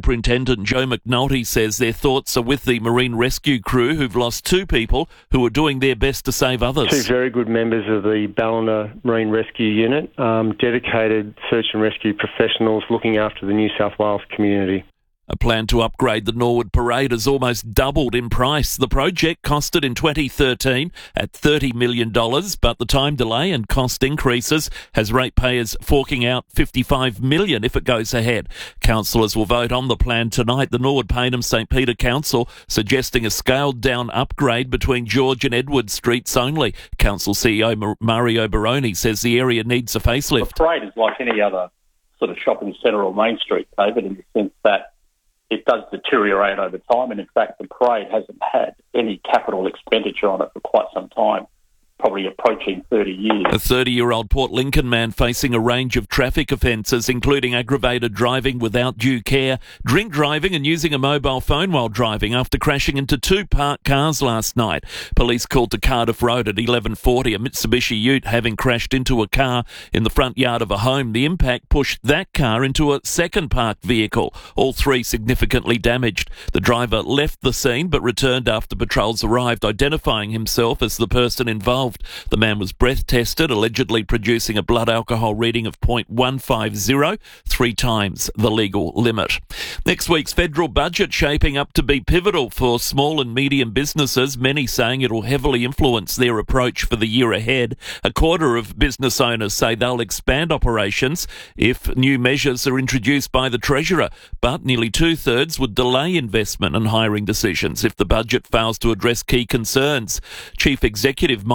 Superintendent Joe McNulty says their thoughts are with the marine rescue crew who've lost 2 people who are doing their best to save others. 2 very good members of the Ballina Marine Rescue Unit, dedicated search and rescue professionals looking after the New South Wales community. A plan to upgrade the Norwood Parade has almost doubled in price. The project costed in 2013 at $30 million, but the time delay and cost increases has ratepayers forking out $55 million if it goes ahead. Councillors will vote on the plan tonight. The Norwood Payneham St Peter Council suggesting a scaled-down upgrade between George and Edward Streets only. Council CEO Mario Baroni says the area needs a facelift. The parade is like any other sort of shopping centre or Main Street, David, in the sense that it does deteriorate over time, and in fact the parade hasn't had any capital expenditure on it for quite some time, probably approaching 30 years. A 30-year-old Port Lincoln man facing a range of traffic offences, including aggravated driving without due care, drink driving and using a mobile phone while driving after crashing into 2 parked cars last night. Police called to Cardiff Road at 11:40, a Mitsubishi Ute having crashed into a car in the front yard of a home. The impact pushed that car into a second parked vehicle, all 3 significantly damaged. The driver left the scene but returned after patrols arrived, identifying himself as the person involved. The man was breath tested, allegedly producing a blood alcohol reading of 0.150, 3 times the legal limit. Next week's federal budget shaping up to be pivotal for small and medium businesses, many saying it will heavily influence their approach for the year ahead. A quarter of business owners say they'll expand operations if new measures are introduced by the Treasurer, but nearly 2/3 would delay investment and hiring decisions if the budget fails to address key concerns. Chief Executive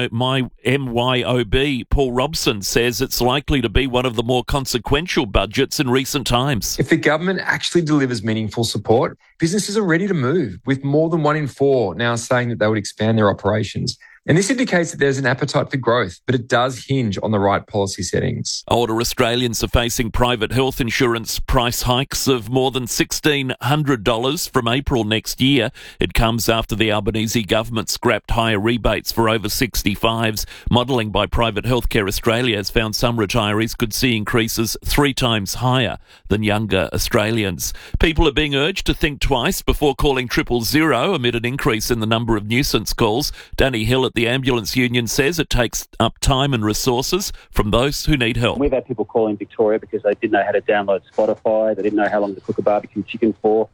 MYOB Paul Robson says it's likely to be one of the more consequential budgets in recent times. If the government actually delivers meaningful support, businesses are ready to move, with more than 1 in 4 now saying that they would expand their operations. And this indicates that there's an appetite for growth, but it does hinge on the right policy settings. Older Australians are facing private health insurance price hikes of more than $1,600 from April next year. It comes after the Albanese government scrapped higher rebates for over 65s. Modelling by Private Healthcare Australia has found some retirees could see increases 3 times higher than younger Australians. People are being urged to think twice before calling 000 amid an increase in the number of nuisance calls. Danny Hill at the Ambulance Union says it takes up time and resources from those who need help. We've had people calling Victoria because they didn't know how to download Spotify, they didn't know how long to cook a barbecue chicken for.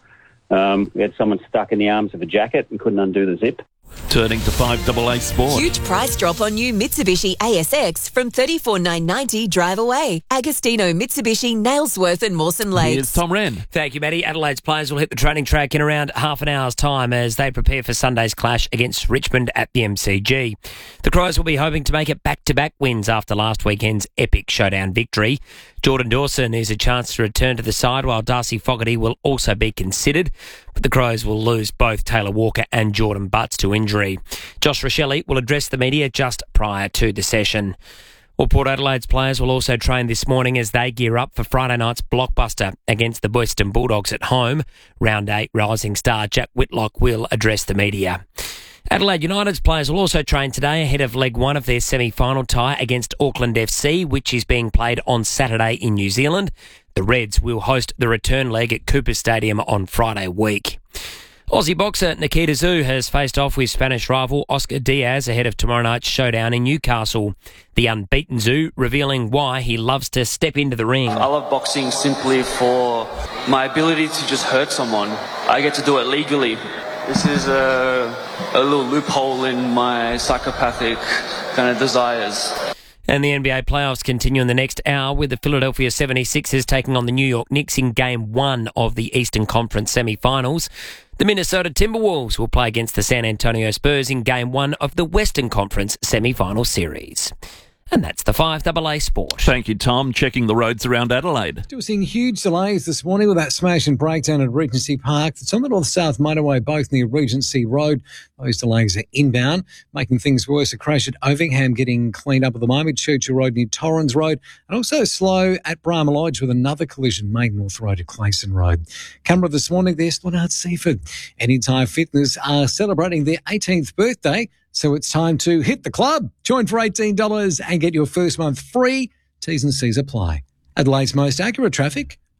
We had someone stuck in the arms of a jacket and couldn't undo the zip. Turning to 5AA Sport. Huge price drop on new Mitsubishi ASX from $34,990 drive away. Agostino, Mitsubishi, Nailsworth and Mawson Lakes. Here's Tom Wren. Thank you, Maddie. Adelaide's players will hit the training track in around half an hour's time as they prepare for Sunday's clash against Richmond at the MCG. The Crows will be hoping to make it back-to-back wins after last weekend's epic showdown victory. Jordan Dawson is a chance to return to the side, while Darcy Fogarty will also be considered, but the Crows will lose both Taylor Walker and Jordan Butts to injury. Josh Rochelli will address the media just prior to the session. Well, Port Adelaide's players will also train this morning as they gear up for Friday night's blockbuster against the Western Bulldogs at home. Round 8 rising star Jack Whitlock will address the media. Adelaide United's players will also train today ahead of leg 1 of their semi-final tie against Auckland FC, which is being played on Saturday in New Zealand. The Reds will host the return leg at Cooper Stadium on Friday week. Aussie boxer Nikita Tszyu has faced off with Spanish rival Oscar Diaz ahead of tomorrow night's showdown in Newcastle. The unbeaten Tszyu revealing why he loves to step into the ring. I love boxing simply for my ability to just hurt someone. I get to do it legally. This is a little loophole in my psychopathic kind of desires. And the NBA playoffs continue in the next hour with the Philadelphia 76ers taking on the New York Knicks in Game 1 of the Eastern Conference semi-finals. The Minnesota Timberwolves will play against the San Antonio Spurs in Game 1 of the Western Conference semi-final series. And that's the 5AA Sport. Thank you, Tom. Checking the roads around Adelaide. Still seeing huge delays this morning with that smash and breakdown at Regency Park. It's on the north-south motorway, both near Regency Road. Those delays are inbound, making things worse. A crash at Ovingham getting cleaned up at the moment. Churchill Road near Torrens Road. And also slow at Brahma Lodge with another collision, Main North Road at Clayson Road. Camera this morning, there's Leonard Seaford. Anytime Fitness are celebrating their 18th birthday. So it's time to hit the club. Join for $18 and get your first month free. T's and C's apply. Adelaide's most accurate traffic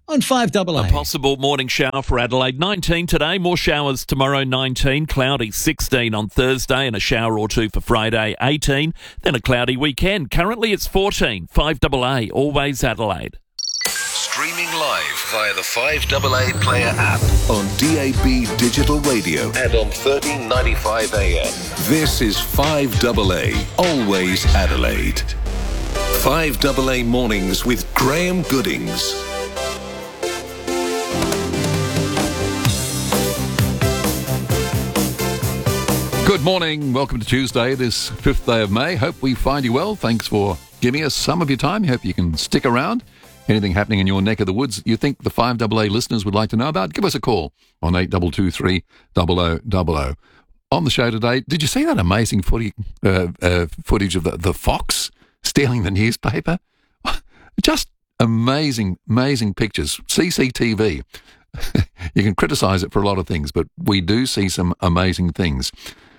on 5AA. A possible morning shower for Adelaide, 19 today. More showers tomorrow, 19. Cloudy, 16 on Thursday, and a shower or two for Friday, 18. Then a cloudy weekend. Currently it's 14. 5AA, always Adelaide. Streaming live via the 5AA Player app on DAB Digital Radio and on 1395 AM. This is 5AA, always Adelaide. 5AA Mornings with Graham Goodings. Good morning. Welcome to Tuesday, this 5th day of May. Hope we find you well. Thanks for giving us some of your time. Hope you can stick around. Anything happening in your neck of the woods you think the 5AA listeners would like to know about, give us a call on 8223 0000. On the show today, did you see that amazing footage of the fox stealing the newspaper? Just amazing pictures. CCTV. You can criticise it for a lot of things, but we do see some amazing things.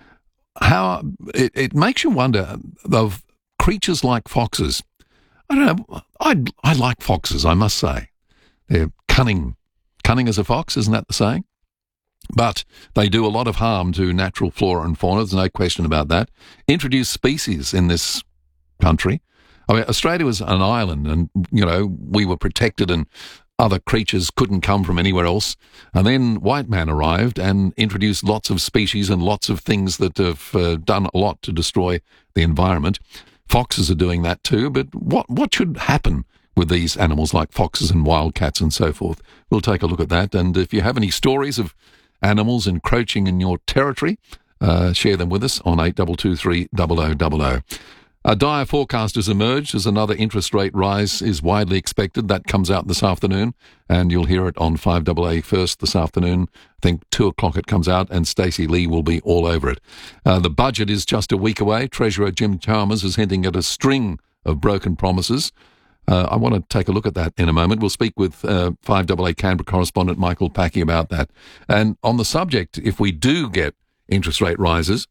How it makes you wonder of creatures like foxes. I don't know. I like foxes, I must say. They're cunning as a fox, isn't that the saying? But they do a lot of harm to natural flora and fauna. There's no question about that. Introduced species in this country. I mean, Australia was an island, and we were protected, and other creatures couldn't come from anywhere else. And then white man arrived and introduced lots of species and lots of things that have done a lot to destroy the environment. Foxes are doing that too, but what should happen with these animals like foxes and wildcats and so forth? We'll take a look at that. And if you have any stories of animals encroaching in your territory, share them with us on 8223 0000. A dire forecast has emerged as another interest rate rise is widely expected. That comes out this afternoon, and you'll hear it on 5AA first this afternoon. I think 2 o'clock it comes out, and Stacey Lee will be all over it. The budget is just a week away. Treasurer Jim Chalmers is hinting at a string of broken promises. I want to take a look at that in a moment. We'll speak with 5AA Canberra correspondent Michael Packy about that. And on the subject, if we do get interest rate rises,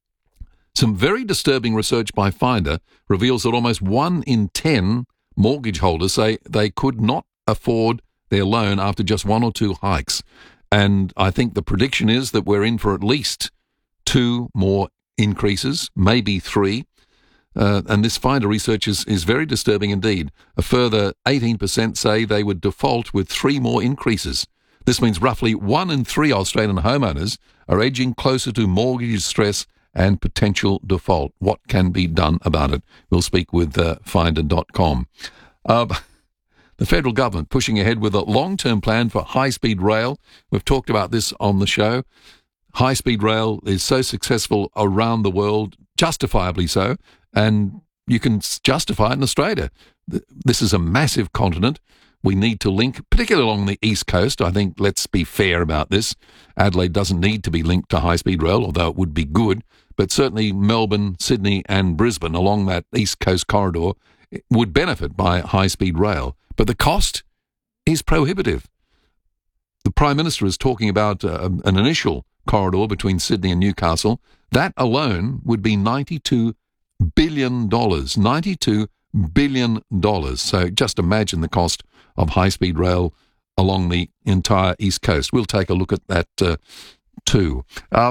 some very disturbing research by Finder reveals that almost 1 in 10 mortgage holders say they could not afford their loan after just 1 or 2 hikes. And I think the prediction is that we're in for at least 2 more increases, maybe 3. And this Finder research is very disturbing indeed. A further 18% say they would default with 3 more increases. This means roughly 1 in 3 Australian homeowners are edging closer to mortgage stress and potential default. What can be done about it? We'll speak with Finder.com. The federal government pushing ahead with a long-term plan for high-speed rail. We've talked about this on the show. High-speed rail is so successful around the world, justifiably so, and you can justify it in Australia. This is a massive continent. We need to link, particularly along the East Coast. I think, let's be fair about this. Adelaide doesn't need to be linked to high-speed rail, although it would be good. But certainly Melbourne, Sydney and Brisbane along that East Coast corridor would benefit by high-speed rail. But the cost is prohibitive. The Prime Minister is talking about an initial corridor between Sydney and Newcastle. That alone would be $92 billion. $92 billion. So just imagine the cost of high-speed rail along the entire East Coast. We'll take a look at that too.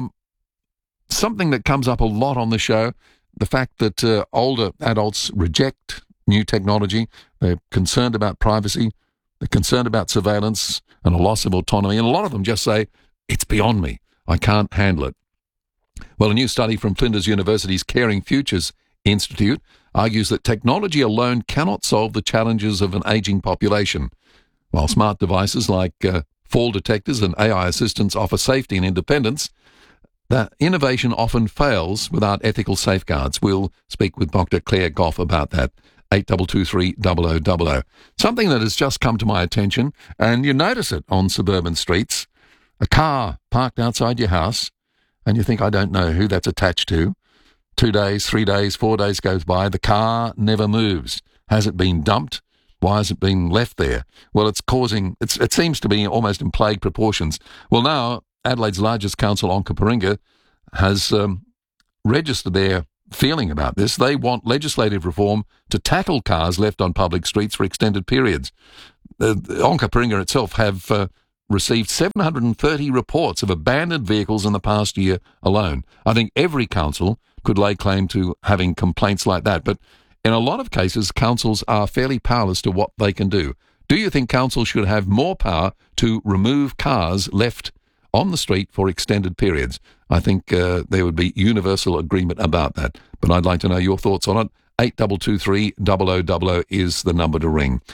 Something that comes up a lot on the show, the fact that older adults reject new technology. They're concerned about privacy. They're concerned about surveillance and a loss of autonomy. And a lot of them just say, it's beyond me. I can't handle it. Well, a new study from Flinders University's Caring Futures Institute argues that technology alone cannot solve the challenges of an ageing population. While smart devices like fall detectors and AI assistants offer safety and independence, that innovation often fails without ethical safeguards. We'll speak with Dr. Claire Goff about that. 8223 0000. Something that has just come to my attention, and you notice it on suburban streets. A car parked outside your house, and you think, I don't know who that's attached to. 2 days, 3 days, 4 days goes by. The car never moves. Has it been dumped? Why has it been left there? Well, it seems to be almost in plague proportions. Well, now Adelaide's largest council, Onkaparinga, has registered their feeling about this. They want legislative reform to tackle cars left on public streets for extended periods. Onkaparinga itself have received 730 reports of abandoned vehicles in the past year alone. I think every council could lay claim to having complaints like that, but in a lot of cases, councils are fairly powerless to what they can do. Do you think councils should have more power to remove cars left on the street for extended periods? I think there would be universal agreement about that, but I'd like to know your thoughts on it. 8223 0000 is the number to ring.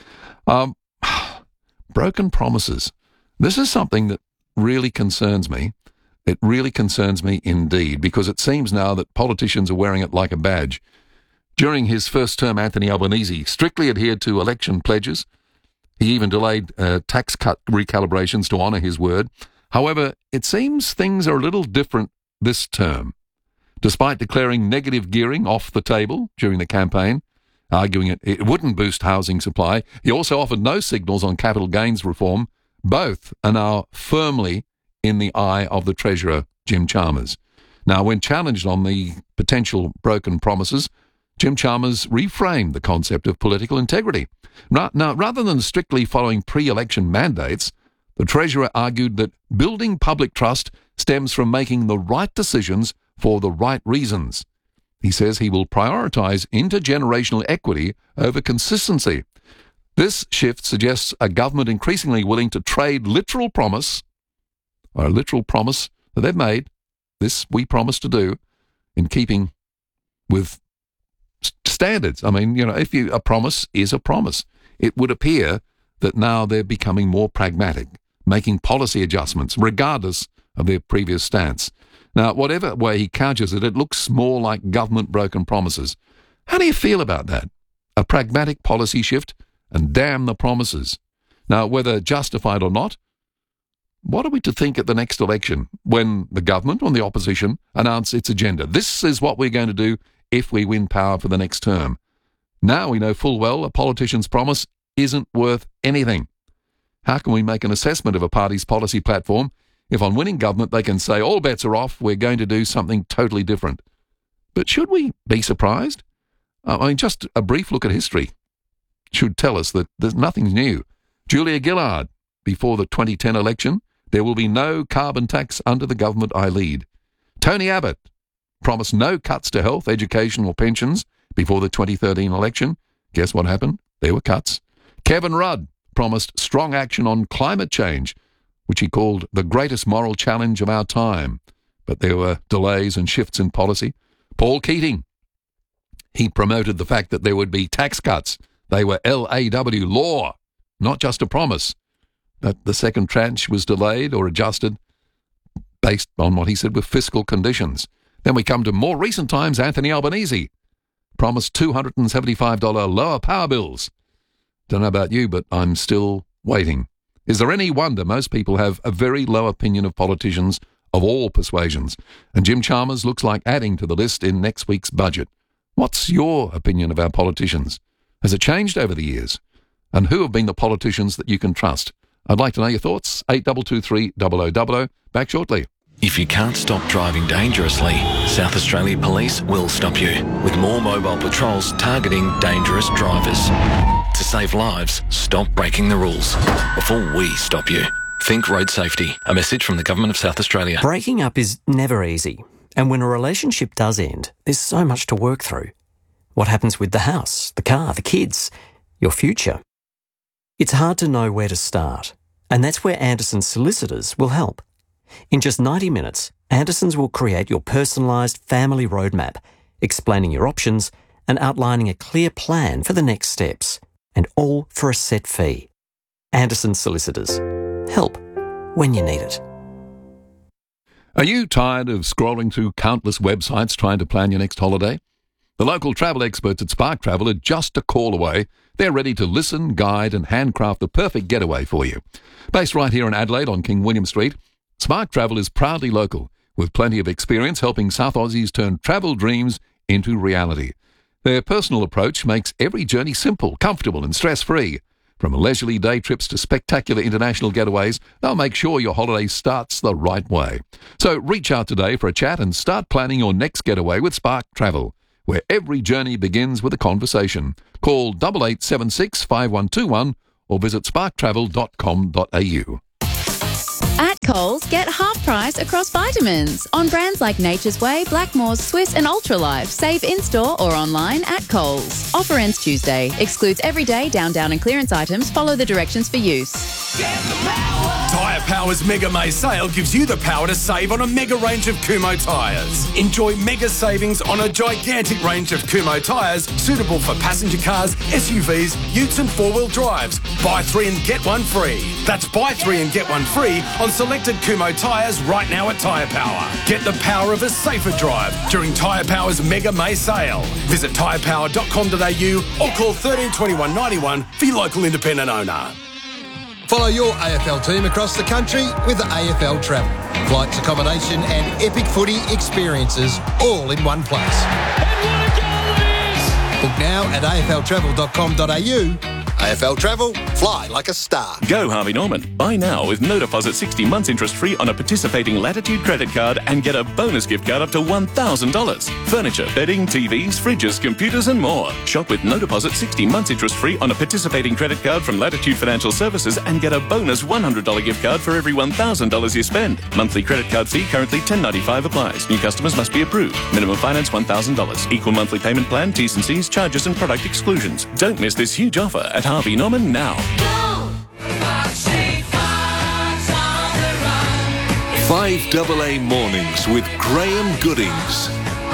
Broken promises. This is something that really concerns me. It really concerns me indeed, because it seems now that politicians are wearing it like a badge. During his first term, Anthony Albanese strictly adhered to election pledges. He even delayed tax cut recalibrations to honour his word. However, it seems things are a little different this term. Despite declaring negative gearing off the table during the campaign, arguing it wouldn't boost housing supply, he also offered no signals on capital gains reform. Both are now firmly in the eye of the Treasurer, Jim Chalmers. Now, when challenged on the potential broken promises, Jim Chalmers reframed the concept of political integrity. Now, rather than strictly following pre-election mandates, the Treasurer argued that building public trust stems from making the right decisions for the right reasons. He says he will prioritise intergenerational equity over consistency. This shift suggests a government increasingly willing to trade a literal promise that they've made, this we promise to do, in keeping with standards. I mean, a promise is a promise. It would appear that now they're becoming more pragmatic, making policy adjustments regardless of their previous stance. Now, whatever way he couches it, it looks more like government broken promises. How do you feel about that? A pragmatic policy shift? And damn the promises. Now, whether justified or not, what are we to think at the next election when the government or the opposition announce its agenda? This is what we're going to do if we win power for the next term. Now we know full well a politician's promise isn't worth anything. How can we make an assessment of a party's policy platform if on winning government they can say all bets are off, we're going to do something totally different? But should we be surprised? Just a brief look at history should tell us that there's nothing new. Julia Gillard, before the 2010 election, there will be no carbon tax under the government I lead. Tony Abbott promised no cuts to health, education or pensions before the 2013 election. Guess what happened? There were cuts. Kevin Rudd promised strong action on climate change, which he called the greatest moral challenge of our time. But there were delays and shifts in policy. Paul Keating, he promoted the fact that there would be tax cuts. They were LAW, law, not just a promise. But the second tranche was delayed or adjusted based on what he said were fiscal conditions. Then we come to more recent times. Anthony Albanese promised $275 lower power bills. Don't know about you, but I'm still waiting. Is there any wonder most people have a very low opinion of politicians of all persuasions? And Jim Chalmers looks like adding to the list in next week's budget. What's your opinion of our politicians? Has it changed over the years? And who have been the politicians that you can trust? I'd like to know your thoughts. 8223 0000. Back shortly. If you can't stop driving dangerously, South Australia Police will stop you with more mobile patrols targeting dangerous drivers. To save lives, stop breaking the rules before we stop you. Think road safety. A message from the Government of South Australia. Breaking up is never easy. And when a relationship does end, there's so much to work through. What happens with the house, the car, the kids, your future? It's hard to know where to start, and that's where Anderson Solicitors will help. In just 90 minutes, Andersons will create your personalised family roadmap, explaining your options and outlining a clear plan for the next steps, and all for a set fee. Anderson Solicitors. Help when you need it. Are you tired of scrolling through countless websites trying to plan your next holiday? The local travel experts at Spark Travel are just a call away. They're ready to listen, guide and handcraft the perfect getaway for you. Based right here in Adelaide on King William Street, Spark Travel is proudly local, with plenty of experience helping South Aussies turn travel dreams into reality. Their personal approach makes every journey simple, comfortable and stress-free. From leisurely day trips to spectacular international getaways, they'll make sure your holiday starts the right way. So reach out today for a chat and start planning your next getaway with Spark Travel, where every journey begins with a conversation. Call 8876 5121 or visit sparktravel.com.au. At Coles, get half price across vitamins on brands like Nature's Way, Blackmores, Swiss and Ultralife. Save in-store or online at Coles. Offer ends Tuesday. Excludes everyday down and clearance items. Follow the directions for use. Tyre Power's Mega May sale gives you the power to save on a mega range of Kumho tyres. Enjoy mega savings on a gigantic range of Kumho tyres suitable for passenger cars, SUVs, utes and four-wheel drives. Buy 3 and get 1 free. That's buy 3 and get 1 free on selected Kumho tyres right now at Tyre Power. Get the power of a safer drive during Tyre Power's Mega May sale. Visit tyrepower.com.au or call 13 21 91 for your local independent owner. Follow your AFL team across the country with AFL Travel. Flights, accommodation and epic footy experiences all in one place. Book now at afltravel.com.au. AFL Travel, fly like a star. Go Harvey Norman. Buy now with no deposit 60 months interest free on a participating Latitude credit card and get a bonus gift card up to $1,000. Furniture, bedding, TVs, fridges, computers and more. Shop with no deposit 60 months interest free on a participating credit card from Latitude Financial Services and get a bonus $100 gift card for every $1,000 you spend. Monthly credit card fee currently $10.95 applies. New customers must be approved. Minimum finance $1,000. Equal monthly payment plan, T's and C's, charges and product exclusions. Don't miss this huge offer at Harvey Norman now. 5AA Mornings with Graham Goodings.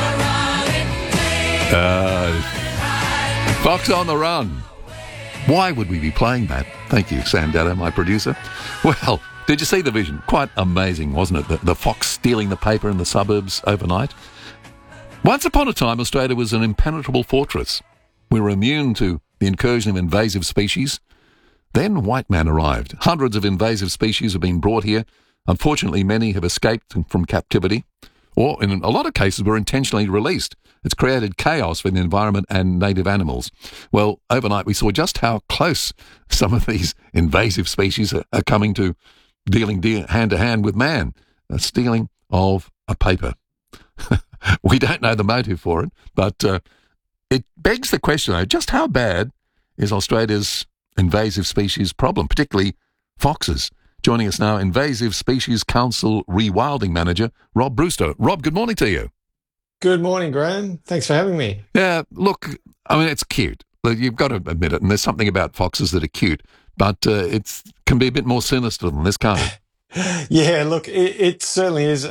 Fox on the Run. Why would we be playing that? Thank you, Sam Dada, my producer. Well, did you see the vision? Quite amazing, wasn't it? The fox stealing the paper in the suburbs overnight. Once upon a time, Australia was an impenetrable fortress. We were immune to the incursion of invasive species. Then white man arrived. Hundreds of invasive species have been brought here. Unfortunately, many have escaped from captivity, or in a lot of cases were intentionally released. It's created chaos for the environment and native animals. Well, overnight we saw just how close some of these invasive species are coming to dealing hand to hand with man. A stealing of a paper. We don't know the motive for it, but it begs the question, though, just how bad is Australia's invasive species problem, particularly foxes? Joining us now, Invasive Species Council Rewilding Manager, Rob Brewster. Rob, good morning to you. Good morning, Graham. Thanks for having me. Yeah, look, I mean, it's cute. You've got to admit it, and there's something about foxes that are cute, but it can be a bit more sinister than this, can't it? Yeah, look, it certainly is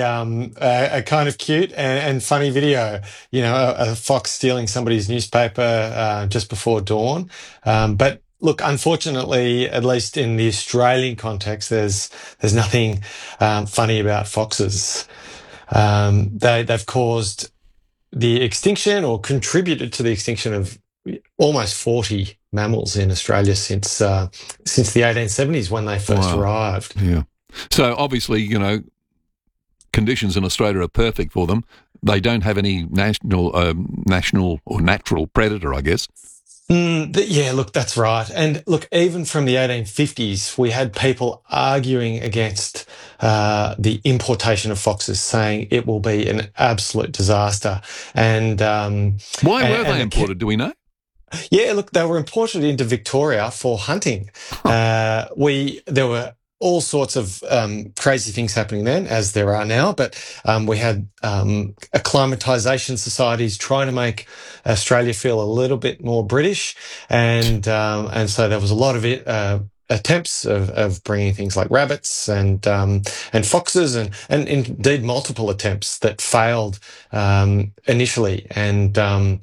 a kind of cute and funny video. You know, a fox stealing somebody's newspaper just before dawn. But look, unfortunately, at least in the Australian context, there's nothing funny about foxes. They've caused the extinction or contributed to the extinction of almost 40 mammals in Australia since the 1870s when they first arrived. Yeah. So obviously, you know, conditions in Australia are perfect for them. They don't have any national or natural predator, I guess. Yeah, look, that's right. And look, even from the 1850s, we had people arguing against the importation of foxes, saying it will be an absolute disaster. And why were they imported? Do we know? Yeah, look, they were imported into Victoria for hunting. There were all sorts of crazy things happening then, as there are now. But we had acclimatisation societies trying to make Australia feel a little bit more British, and so there was a lot of attempts of bringing things like rabbits and foxes and indeed multiple attempts that failed initially. And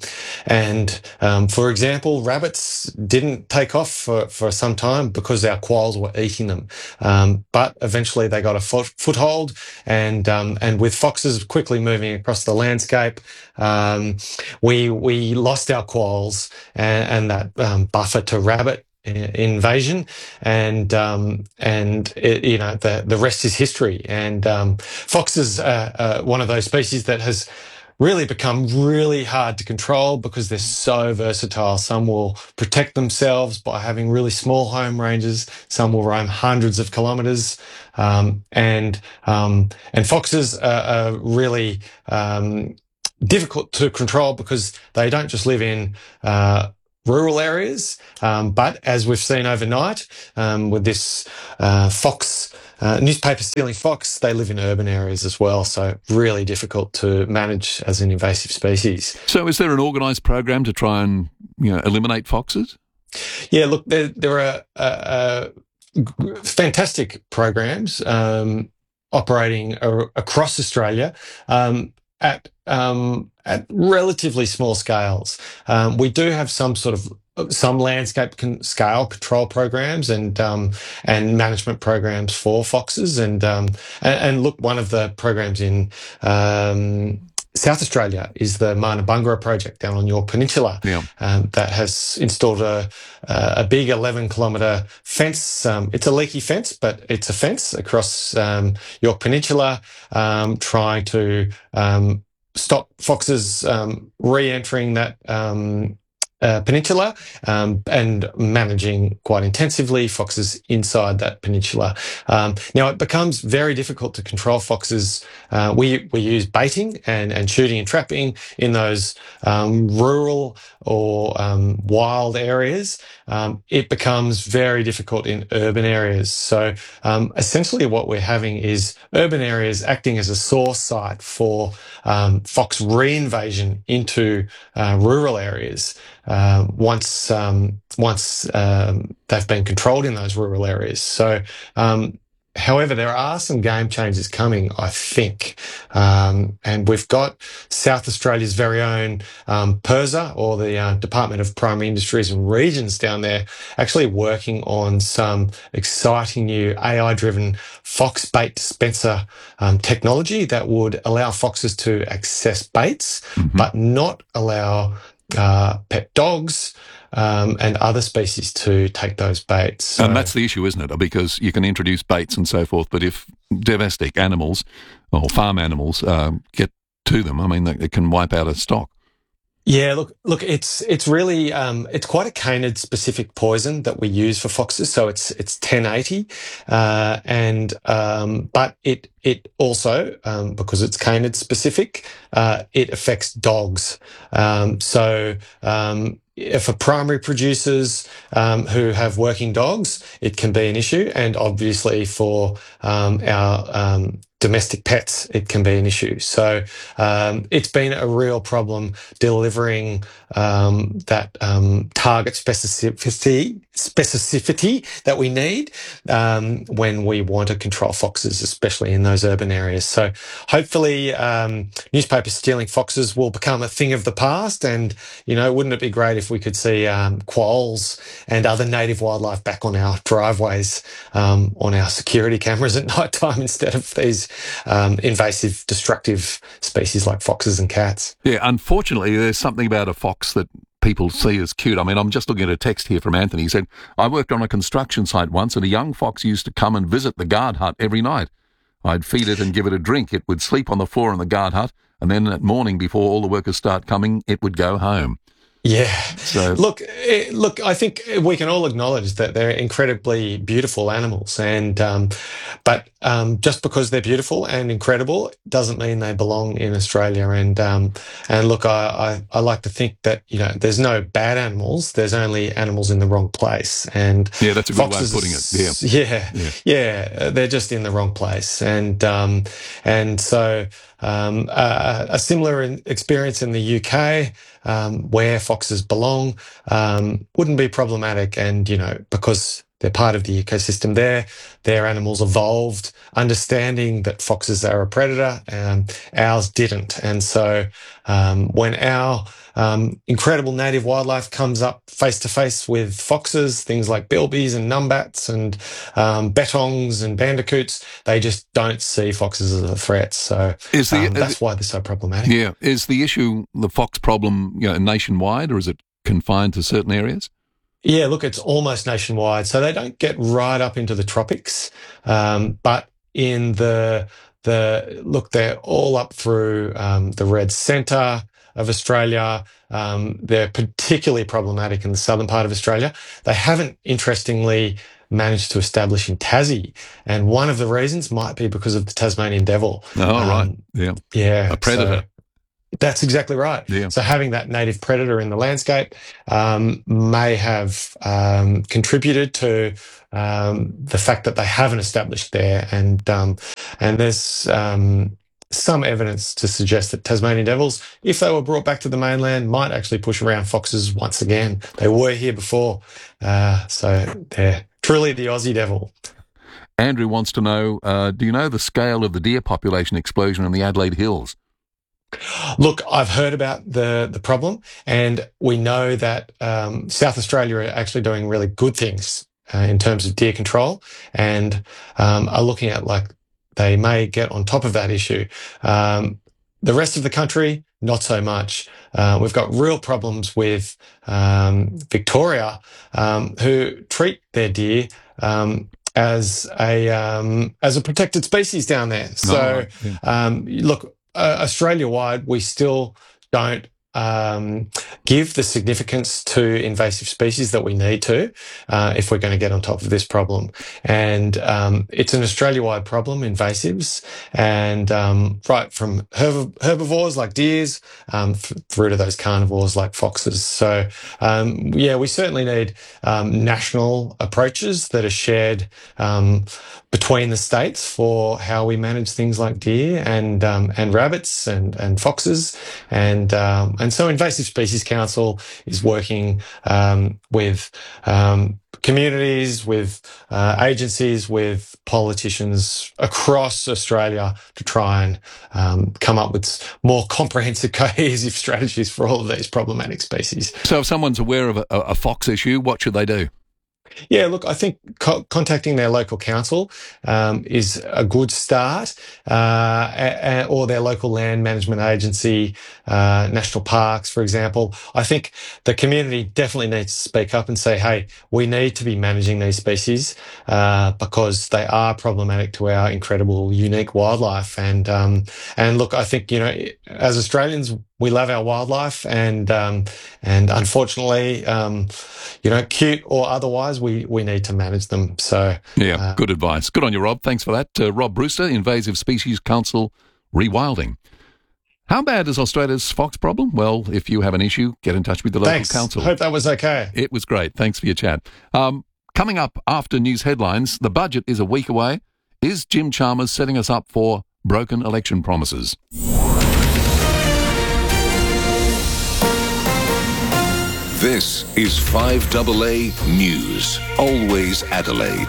for example, rabbits didn't take off for some time because our quolls were eating them. But eventually they got a foothold, and with foxes quickly moving across the landscape, we lost our quolls and that buffer to rabbit invasion, and it, the rest is history. And foxes are one of those species that has really become really hard to control because they're so versatile. Some will protect themselves by having really small home ranges. Some will roam hundreds of kilometres. And foxes are really difficult to control because they don't just live in rural areas. But as we've seen overnight, with this fox, newspaper stealing fox, they live in urban areas as well. So really difficult to manage as an invasive species. So is there an organised program to try and eliminate foxes? Yeah, look, there are fantastic programs operating across Australia at relatively small scales. We do have some landscape scale control programs and management programs for foxes, and look, one of the programs in South Australia is the Marnabungra project down on Yorke Peninsula, that has installed a big 11-kilometre fence. It's a leaky fence, but it's a fence across Yorke Peninsula, trying to stop foxes re-entering that peninsula, and managing quite intensively foxes inside that peninsula. Now, it becomes very difficult to control foxes. We use baiting and shooting and trapping in those rural or wild areas. It becomes very difficult in urban areas. So essentially what we're having is urban areas acting as a source site for fox reinvasion into rural areas once they've been controlled in those rural areas. So however, there are some game changes coming, I think. And we've got South Australia's very own PIRSA, or the Department of Primary Industries and Regions down there, actually working on some exciting new AI-driven fox bait dispenser technology that would allow foxes to access baits, but not allow pet dogs and other species to take those baits. So, and that's the issue, isn't it? Because you can introduce baits and so forth, but if domestic animals or farm animals get to them, I mean, it can wipe out a stock. Yeah, look, it's really it's quite a canid specific poison that we use for foxes. So it's 1080, but it also, because it's canid specific, it affects dogs. For primary producers who have working dogs, it can be an issue, and obviously for our domestic pets, it can be an issue. So it's been a real problem delivering that target specificity that we need when we want to control foxes, especially in those urban areas. So hopefully newspaper stealing foxes will become a thing of the past, and wouldn't it be great if we could see quolls and other native wildlife back on our driveways, on our security cameras at night time, instead of these invasive, destructive species like foxes and cats. Yeah, unfortunately, there's something about a fox that people see as cute. I mean, I'm just looking at a text here from Anthony. He said, I worked on a construction site once, and a young fox used to come and visit the guard hut every night. I'd feed it and give it a drink. It would sleep on the floor in the guard hut, and then at morning, before all the workers start coming, it would go home. Yeah. So look, I think we can all acknowledge that they're incredibly beautiful animals, and but just because they're beautiful and incredible doesn't mean they belong in Australia. And look, I like to think that there's no bad animals. There's only animals in the wrong place. And yeah, that's a good foxes, way of putting it. Yeah, they're just in the wrong place. And so a similar experience in the UK, where foxes belong, wouldn't be problematic. And, because they're part of the ecosystem there, their animals evolved understanding that foxes are a predator, ours didn't. And so when our incredible native wildlife comes up face to face with foxes, things like bilbies and numbats and bettongs and bandicoots, they just don't see foxes as a threat. So that's why they're so problematic. Yeah. Is the issue, the fox problem, nationwide, or is it confined to certain areas? Yeah, look, it's almost nationwide. So they don't get right up into the tropics, but in they're all up through the red centre of Australia. They're particularly problematic in the southern part of Australia. They haven't, interestingly, managed to establish in Tassie, and one of the reasons might be because of the Tasmanian devil. Oh, right. Yeah. Yeah. A predator. That's exactly right. Yeah. So having that native predator in the landscape may have contributed to the fact that they haven't established there, and there's some evidence to suggest that Tasmanian devils, if they were brought back to the mainland, might actually push around foxes once again. They were here before, so they're truly the Aussie devil. Andrew wants to know, do you know the scale of the deer population explosion in the Adelaide Hills? Look, I've heard about the problem, and we know that South Australia are actually doing really good things in terms of deer control, and are looking at they may get on top of that issue. The rest of the country, not so much. We've got real problems with Victoria, who treat their deer as a protected species down there. So, look, Australia-wide, we still don't give the significance to invasive species that we need to if we're going to get on top of this problem. And it's an Australia-wide problem, invasives, and right from herbivores like deers through to those carnivores like foxes. So, we certainly need national approaches that are shared between the states for how we manage things like deer and rabbits and foxes, and so Invasive Species Council is working with communities, with agencies, with politicians across Australia to try and come up with more comprehensive, cohesive strategies for all of these problematic species. So if someone's aware of a fox issue, what should they do? Yeah, look, I think contacting their local council is a good start, or their local land management agency, national parks, for example. I think the community definitely needs to speak up and say, hey, we need to be managing these species because they are problematic to our incredible, unique wildlife. And look, I think, as Australians, we love our wildlife, and unfortunately, cute or otherwise, we need to manage them. So good advice. Good on you, Rob. Thanks for that. Rob Brewster, Invasive Species Council, Rewilding. How bad is Australia's fox problem? Well, if you have an issue, get in touch with the local council. Hope that was okay. It was great. Thanks for your chat. Coming up after news headlines, the budget is a week away. Is Jim Chalmers setting us up for broken election promises? This is 5AA News, always Adelaide.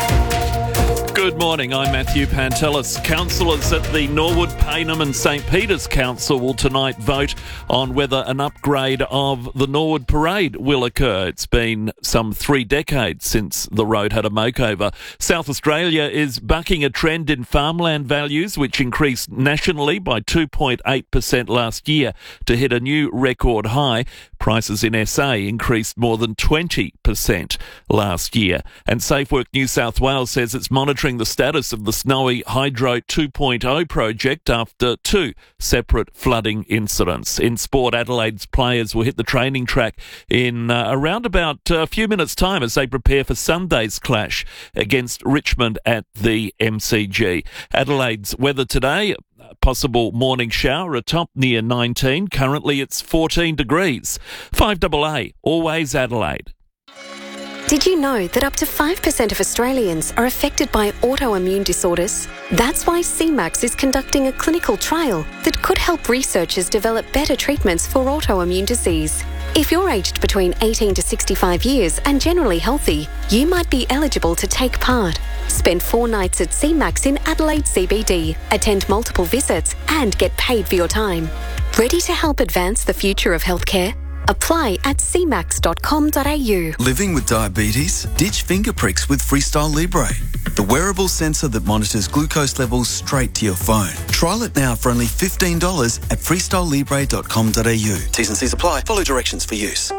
Good morning, I'm Matthew Pantelis. Councillors at the Norwood, Payneham and St Peter's Council will tonight vote on whether an upgrade of the Norwood Parade will occur. It's been some 3 decades since the road had a makeover. South Australia is bucking a trend in farmland values, which increased nationally by 2.8% last year to hit a new record high. Prices in SA increased more than 20% last year. And SafeWork New South Wales says it's monitoring the status of the Snowy Hydro 2.0 project after 2 separate flooding incidents. In sport, Adelaide's players will hit the training track in around about a few minutes' time as they prepare for Sunday's clash against Richmond at the MCG. Adelaide's weather today: possible morning shower, a top near 19. Currently it's 14 degrees. 5AA, always Adelaide. Did you know that up to 5% of Australians are affected by autoimmune disorders? That's why CMAX is conducting a clinical trial that could help researchers develop better treatments for autoimmune disease. If you're aged between 18 to 65 years and generally healthy, you might be eligible to take part. Spend 4 nights at CMAX in Adelaide CBD, attend multiple visits and get paid for your time. Ready to help advance the future of healthcare? Apply at cmax.com.au. Living with diabetes? Ditch finger pricks with Freestyle Libre, the wearable sensor that monitors glucose levels straight to your phone. Trial it now for only $15 at freestylelibre.com.au. T's and C's apply. Follow directions for use.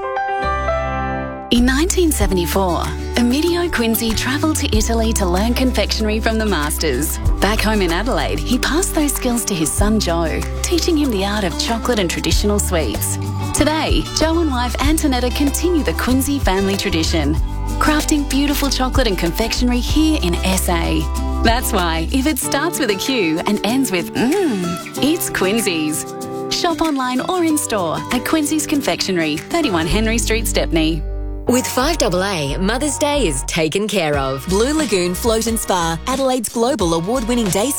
In 1974, Emilio Quincy travelled to Italy to learn confectionery from the masters. Back home in Adelaide, he passed those skills to his son Joe, teaching him the art of chocolate and traditional sweets. Today, Joe and wife Antonetta continue the Quincy family tradition, crafting beautiful chocolate and confectionery here in SA. That's why, if it starts with a Q and ends with it's Quincy's. Shop online or in store at Quincy's Confectionery, 31 Henry Street, Stepney. With 5AA, Mother's Day is taken care of. Blue Lagoon Float and Spa, Adelaide's global award-winning day